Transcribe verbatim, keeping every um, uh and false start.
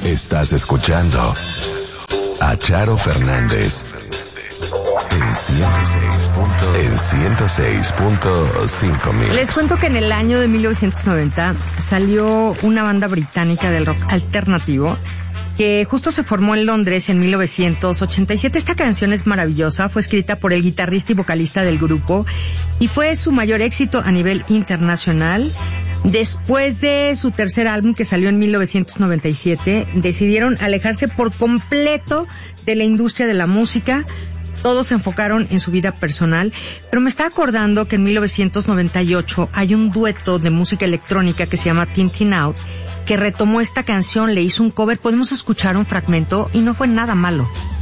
Estás escuchando a Charo Fernández en ciento seis punto cinco mil. Les cuento que en el año de mil novecientos noventa salió una banda británica del rock alternativo que justo se formó en Londres en mil novecientos ochenta y siete. Esta canción es maravillosa, fue escrita por el guitarrista y vocalista del grupo y fue su mayor éxito a nivel internacional. Después de su tercer álbum, que salió en mil novecientos noventa y siete, decidieron alejarse por completo de la industria de la música. Todos se enfocaron en su vida personal, pero me está acordando que en mil novecientos noventa y ocho hay un dueto de música electrónica que se llama Tin Tin Out, que retomó esta canción, le hizo un cover. Podemos escuchar un fragmento y no fue nada malo.